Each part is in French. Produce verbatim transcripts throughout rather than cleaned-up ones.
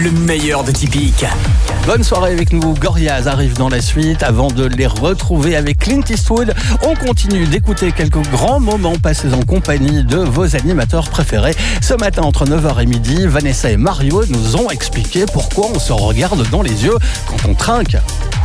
le meilleur de Typique. Bonne soirée avec nous, Gorillaz arrive dans la suite. Avant de les retrouver avec Clint Eastwood, on continue d'écouter quelques grands moments passés en compagnie de vos animateurs préférés. Ce matin, entre neuf heures et midi, Vanessa et Mario nous ont expliqué pourquoi on se regarde dans les yeux quand on trinque.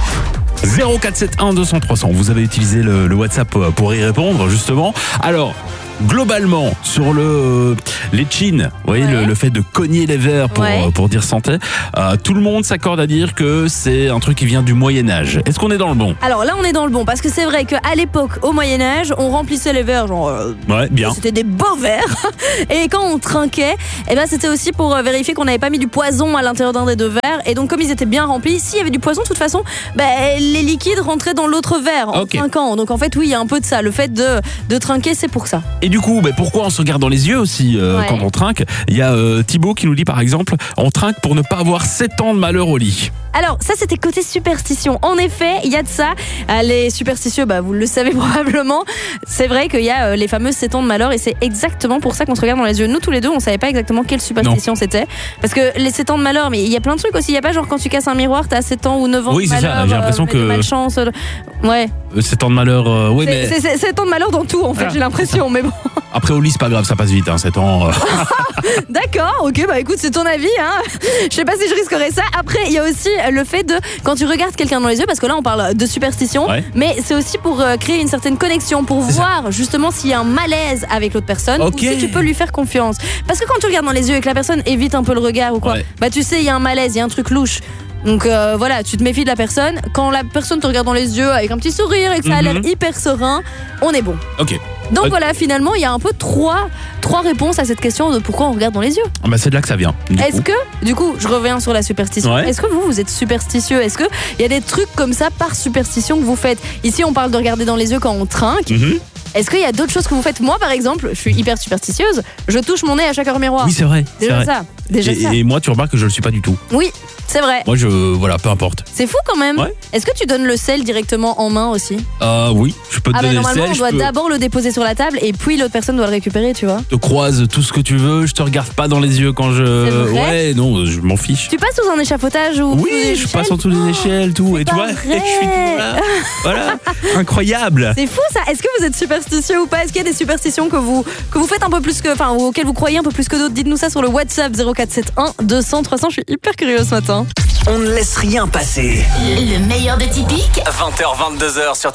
zéro quatre sept un deux cents trois cents. Vous avez utilisé le, le WhatsApp pour y répondre, justement. Alors, globalement, sur le les chins, vous voyez, ouais. le, le fait de cogner les verres pour, ouais. pour dire santé, euh, tout le monde s'accorde à dire que c'est un truc qui vient du Moyen-Âge. Est-ce qu'on est dans le bon ? Alors là, on est dans le bon, parce que c'est vrai qu'à l'époque, au Moyen-Âge, on remplissait les verres, genre. Euh, ouais, bien. C'était des beaux verres. Et quand on trinquait, eh ben, c'était aussi pour vérifier qu'on n'avait pas mis du poison à l'intérieur d'un des deux verres. Et donc, comme ils étaient bien remplis, s'il y avait du poison, de toute façon, ben, les liquides rentraient dans l'autre verre en okay. trinquant. Donc, en fait, oui, il y a un peu de ça. Le fait de, de trinquer, c'est pour ça. Et du coup, ben, pourquoi on se regarde dans les yeux aussi euh, ouais. quand on trinque ? Il y a euh, Thibaut qui nous dit par exemple, on trinque pour ne pas avoir sept ans de malheur au lit. Alors ça c'était côté superstition. En effet, il y a de ça. Les superstitieux, bah, vous le savez probablement. C'est vrai qu'il y a les fameux sept ans de malheur et c'est exactement pour ça qu'on se regarde dans les yeux. Nous tous les deux, on savait pas exactement quelle superstition non. c'était. Parce que les sept ans de malheur, mais il y a plein de trucs aussi. Il y a pas genre quand tu casses un miroir, t'as sept ans ou neuf ans oui, de malheur. Oui, c'est ça. J'ai l'impression euh, que... de malchance. Ouais. sept ans de malheur, euh, oui, c'est, mais... c'est, c'est sept ans de malheur dans tout en fait, ah, j'ai l'impression, mais bon. Après au lit, c'est pas grave, ça passe vite, hein, sept ans. Euh... D'accord, ok, bah écoute, c'est ton avis, hein. Je sais pas si je risquerais ça. Après, il y a aussi le fait de, quand tu regardes quelqu'un dans les yeux, parce que là on parle de superstition, ouais. mais c'est aussi pour euh, créer une certaine connexion, pour c'est voir ça. Justement s'il y a un malaise avec l'autre personne, okay. ou si tu peux lui faire confiance. Parce que quand tu regardes dans les yeux et que la personne évite un peu le regard ou quoi, ouais. bah tu sais, il y a un malaise, il y a un truc louche. Donc euh, voilà, tu te méfies de la personne. Quand la personne te regarde dans les yeux avec un petit sourire et que ça mm-hmm. a l'air hyper serein, on est bon. Ok. Donc okay. voilà, finalement, il y a un peu trois, trois réponses à cette question de pourquoi on regarde dans les yeux. Ah bah c'est de là que ça vient. Est-ce coup. que, du coup, je reviens sur la superstition. Ouais. Est-ce que vous, vous êtes superstitieux ? Est-ce qu'il y a des trucs comme ça par superstition que vous faites ? Ici, on parle de regarder dans les yeux quand on trinque. Mm-hmm. Est-ce qu'il y a d'autres choses que vous faites ? Moi, par exemple, je suis hyper superstitieuse. Je touche mon nez à chaque heure miroir. Oui, c'est vrai. Déjà c'est ça. Vrai. Déjà et, ça. Et moi, tu remarques que je le suis pas du tout. Oui, c'est vrai. Moi, je voilà, peu importe. C'est fou quand même. Ouais. Est-ce que tu donnes le sel directement en main aussi ? Euh, oui, je peux te ah donner bah, le sel. Normalement, on doit peux... d'abord le déposer sur la table et puis l'autre personne doit le récupérer, tu vois. Je te croise tout ce que tu veux. Je te regarde pas dans les yeux quand je. C'est vrai ? Ouais, non, je m'en fiche. Tu passes sous un échafaudage ou oui, je passe en dessous des échelles, tout. C'est et tu vois, je suis voilà. voilà, incroyable. C'est fou ça. Est-ce que vous êtes superstitieux ou pas ? Est-ce qu'il y a des superstitions que vous que vous faites un peu plus que, enfin, auxquelles vous croyez un peu plus que d'autres ? Dites-nous ça sur le WhatsApp zéro quatre sept un deux cents trois cents. Je suis hyper curieux ce matin. On ne laisse rien passer. Le meilleur de Typique. vingt heures vingt-deux heures sur